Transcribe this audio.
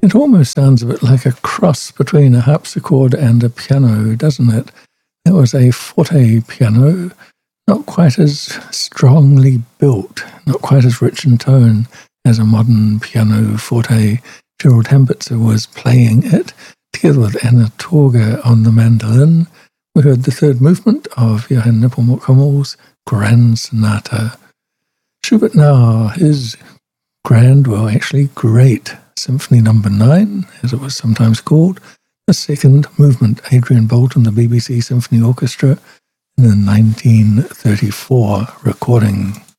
It almost sounds a bit like a cross between a harpsichord and a piano, doesn't it? It was a forte piano, not quite as strongly built, not quite as rich in tone as a modern piano forte. Gerald Hambitzer was playing it together with Anna Torga on the mandolin. We heard the third movement of Johann Nepomuk Hummel's Grand Sonata. Schubert now, his grand, well actually great, Symphony No. 9, as it was sometimes called, the second movement, Adrian Boult and the BBC Symphony Orchestra in the 1934 recording.